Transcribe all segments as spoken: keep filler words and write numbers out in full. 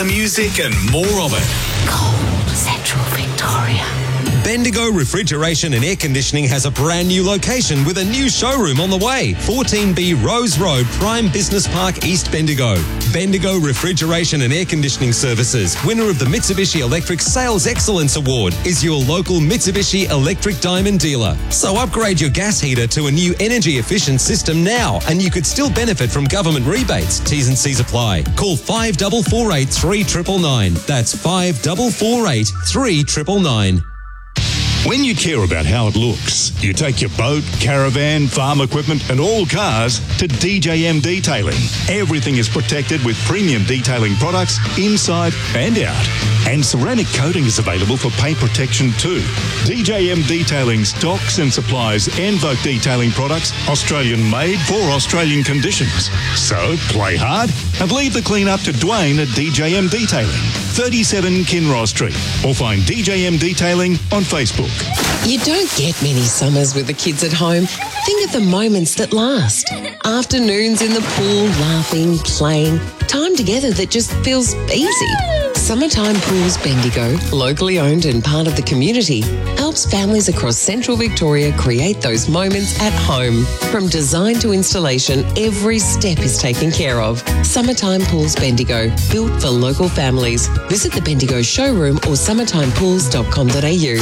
better music and more of it. Cold Central Victoria. Bendigo Refrigeration and Air Conditioning has a brand new location with a new showroom on the way. fourteen B Rose Road, Prime Business Park, East Bendigo. Bendigo Refrigeration and Air Conditioning Services, winner of the Mitsubishi Electric Sales Excellence Award, is your local Mitsubishi Electric Diamond dealer. So upgrade your gas heater to a new energy efficient system now, and you could still benefit from government rebates. T's and C's apply. Call five four four eight, three nine nine nine. That's five four four eight, three nine nine nine. When you care about how it looks, you take your boat, caravan, farm equipment and all cars to D J M Detailing. Everything is protected with premium detailing products inside and out. And ceramic coating is available for paint protection too. D J M Detailing stocks and supplies Envoke detailing products, Australian made for Australian conditions. So play hard and leave the clean up to Dwayne at D J M Detailing, thirty-seven Kinross Street, or find D J M Detailing on Facebook. You don't get many summers with the kids at home. Think of the moments that last. Afternoons in the pool, laughing, playing. Time together that just feels easy. Summertime Pools Bendigo, locally owned and part of the community, helps families across Central Victoria create those moments at home. From design to installation, every step is taken care of. Summertime Pools Bendigo, built for local families. Visit the Bendigo showroom or summertime pools dot com dot a u.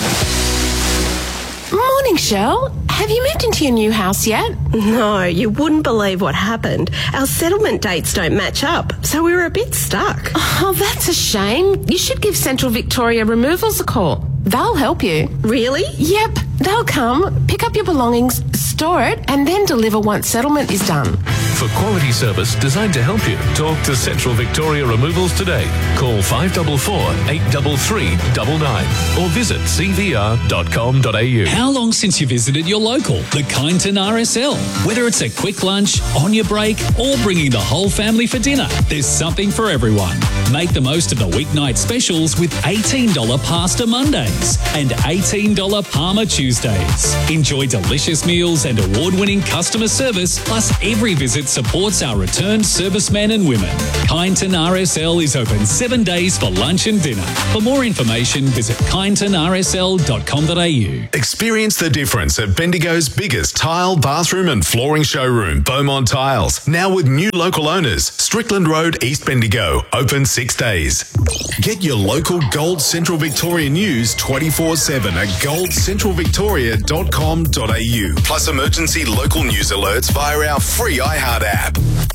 Morning, Shell. Have you moved into your new house yet? No, you wouldn't believe what happened. Our settlement dates don't match up, so we were a bit stuck. Oh, that's a shame. You should give Central Victoria Removals a call. They'll help you. Really? Yep. They'll come, pick up your belongings, store it, and then deliver once settlement is done. For quality service designed to help you, talk to Central Victoria Removals today. Call five four four, eight three three nine nine or visit c v r dot com dot a u. How long since you visited your local, the Kyneton R S L? Whether it's a quick lunch, on your break, or bringing the whole family for dinner, there's something for everyone. Make the most of the weeknight specials with eighteen dollars Pasta Mondays and eighteen dollars Parma Tuesdays. Enjoy delicious meals and award-winning customer service, plus every visit supports our returned servicemen and women. Kyneton R S L is open seven days for lunch and dinner. For more information, visit kyneton r s l dot com dot a u. Experience the difference at Bendigo's biggest tile, bathroom and flooring showroom, Beaumont Tiles. Now with new local owners, Strickland Road, East Bendigo, open six days. Get your local Gold Central Victoria news twenty-four seven at gold central victoria dot com dot a u. Plus emergency local news alerts via our free iHeart app.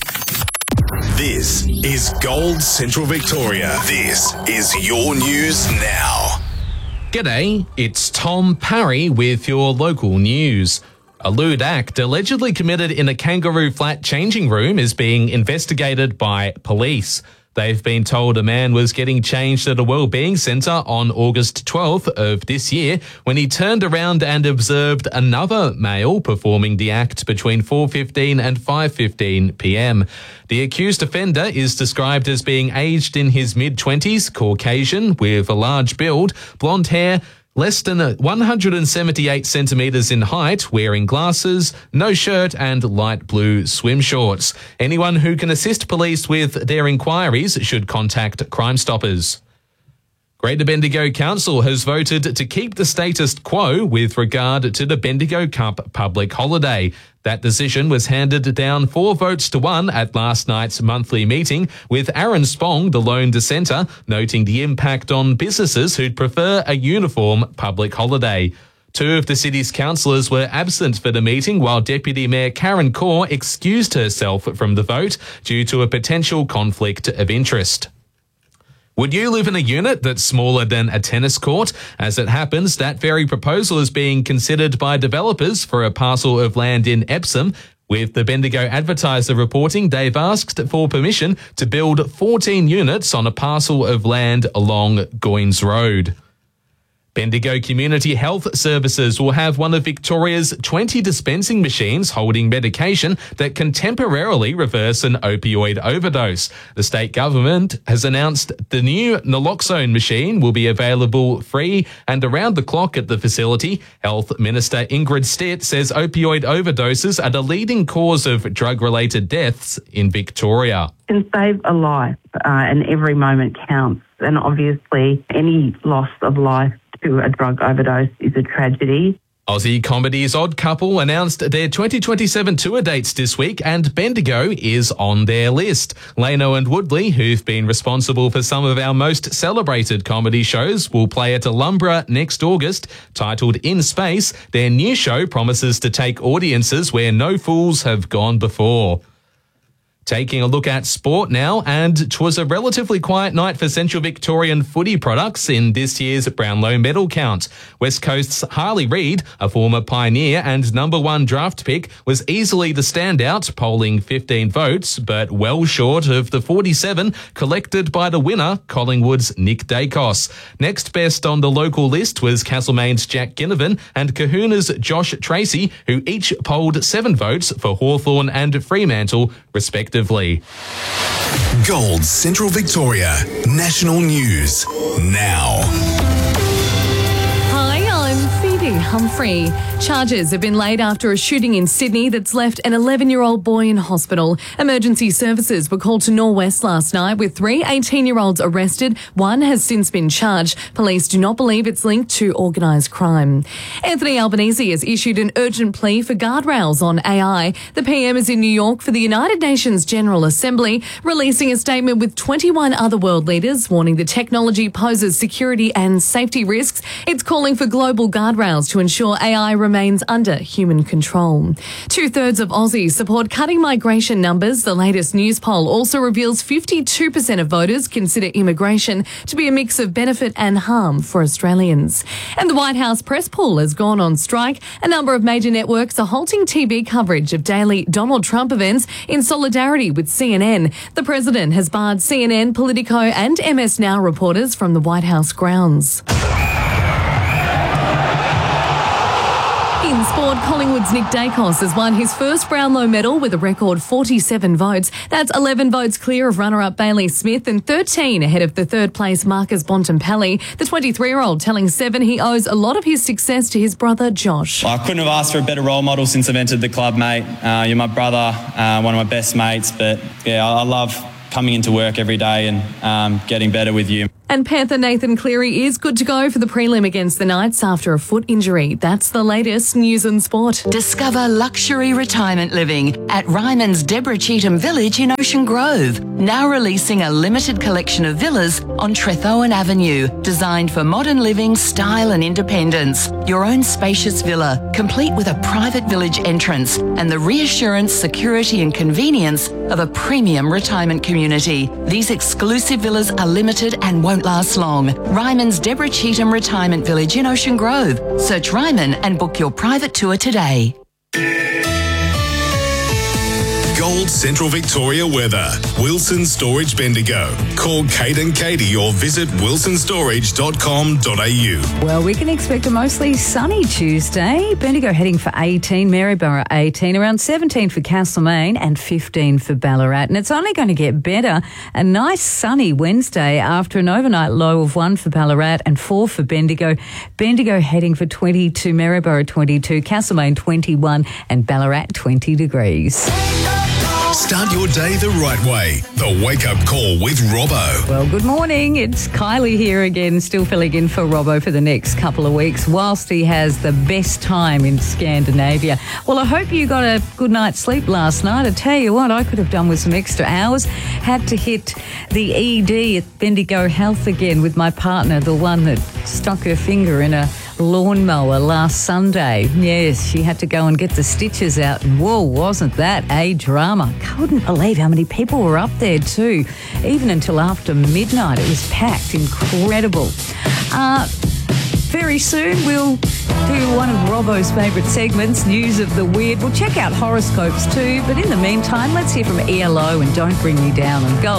This is Gold Central Victoria. This is your news now. G'day, it's Tom Parry with your local news. A lewd act allegedly committed in a Kangaroo Flat changing room is being investigated by police. They've been told a man was getting changed at a wellbeing centre on August twelfth of this year when he turned around and observed another male performing the act between four fifteen and five fifteen p m. The accused offender is described as being aged in his mid-twenties, Caucasian, with a large build, blonde hair, less than one hundred seventy-eight centimetres in height, wearing glasses, no shirt and light blue swim shorts. Anyone who can assist police with their inquiries should contact Crime Stoppers. Greater Bendigo Council has voted to keep the status quo with regard to the Bendigo Cup public holiday. That decision was handed down four votes to one at last night's monthly meeting, with Aaron Spong, the lone dissenter, noting the impact on businesses who'd prefer a uniform public holiday. Two of the city's councillors were absent for the meeting, while Deputy Mayor Karen Corr excused herself from the vote due to a potential conflict of interest. Would you live in a unit that's smaller than a tennis court? As it happens, that very proposal is being considered by developers for a parcel of land in Epsom. With the Bendigo Advertiser reporting, they've asked for permission to build fourteen units on a parcel of land along Goynes Road. Bendigo Community Health Services will have one of Victoria's twenty dispensing machines holding medication that can temporarily reverse an opioid overdose. The state government has announced the new naloxone machine will be available free and around the clock at the facility. Health Minister Ingrid Stitt says opioid overdoses are the leading cause of drug-related deaths in Victoria. Can save a life uh, and every moment counts. And obviously any loss of life to a drug overdose is a tragedy. Aussie Comedy's Odd Couple announced their twenty twenty-seven tour dates this week and Bendigo is on their list. Lano and Woodley, who've been responsible for some of our most celebrated comedy shows, will play at Alumbra next August. Titled In Space, their new show promises to take audiences where no fools have gone before. Taking a look at sport now, and 'twas a relatively quiet night for Central Victorian footy products in this year's Brownlow medal count. West Coast's Harley Reid, a former pioneer and number one draft pick, was easily the standout, polling fifteen votes, but well short of the forty-seven collected by the winner, Collingwood's Nick Dacos. Next best on the local list was Castlemaine's Jack Ginnivan and Kahuna's Josh Tracy, who each polled seven votes for Hawthorn and Fremantle, respectively. Gold Central Victoria National News now. Hi, I'm Phoebe Humphrey. Charges have been laid after a shooting in Sydney that's left an eleven-year-old boy in hospital. Emergency services were called to Norwest last night with three eighteen-year-olds arrested. One has since been charged. Police do not believe it's linked to organised crime. Anthony Albanese has issued an urgent plea for guardrails on A I. The P M is in New York for the United Nations General Assembly, releasing a statement with twenty-one other world leaders warning the technology poses security and safety risks. It's calling for global guardrails to ensure A I remains under human control. Two-thirds of Aussies support cutting migration numbers. The latest news poll also reveals fifty-two percent of voters consider immigration to be a mix of benefit and harm for Australians. And the White House press pool has gone on strike. A number of major networks are halting T V coverage of daily Donald Trump events in solidarity with C N N. The president has barred C N N, Politico and M S Now reporters from the White House grounds. In sport, Collingwood's Nick Dacos has won his first Brownlow medal with a record forty-seven votes. That's eleven votes clear of runner-up Bailey Smith and thirteen ahead of the third-place Marcus Bontempelli. The twenty-three-year-old telling Seven he owes a lot of his success to his brother Josh. I couldn't have asked for a better role model since I've entered the club, mate. Uh, you're my brother, uh, one of my best mates, but yeah, I, I love coming into work every day and um, getting better with you. And Panther Nathan Cleary is good to go for the prelim against the Knights after a foot injury. That's the latest news and sport. Discover luxury retirement living at Ryman's Deborah Cheetham Village in Ocean Grove. Now releasing a limited collection of villas on Trethowan Avenue, designed for modern living, style and independence. Your own spacious villa, complete with a private village entrance and the reassurance, security and convenience of a premium retirement community. These exclusive villas are limited and won't last long. Ryman's Deborah Cheetham Retirement Village in Ocean Grove. Search Ryman and book your private tour today. Gold Central Victoria weather. Wilson Storage Bendigo. Call Kate and Katie or visit wilson storage dot com dot a u. Well, we can expect a mostly sunny Tuesday. Bendigo heading for eighteen, Maryborough eighteen, around seventeen for Castlemaine and fifteen for Ballarat. And it's only going to get better. A nice sunny Wednesday after an overnight low of one for Ballarat and four for Bendigo. Bendigo heading for twenty-two, Maryborough twenty-two, Castlemaine twenty-one and Ballarat twenty degrees. Start your day the right way. The Wake Up Call with Robbo. Well, good morning. It's Kylie here again, still filling in for Robbo for the next couple of weeks whilst he has the best time in Scandinavia. Well, I hope you got a good night's sleep last night. I tell you what, I could have done with some extra hours. Had to hit the E D at Bendigo Health again with my partner, the one that stuck her finger in a lawnmower last Sunday. Yes, she had to go and get the stitches out, and whoa, wasn't that a drama. Couldn't believe how many people were up there too. Even until after midnight, it was packed. Incredible. Uh, very soon we'll do one of Robbo's favourite segments, News of the Weird. We'll check out horoscopes too, but in the meantime, let's hear from E L O and Don't Bring Me Down on Gold.